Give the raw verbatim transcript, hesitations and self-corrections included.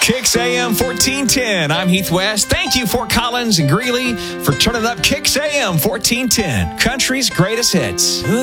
Kicks A M fourteen ten. I'm Heath West. Thank you, Fort Collins and Greeley, for turning up Kicks A M fourteen ten, country's greatest hits.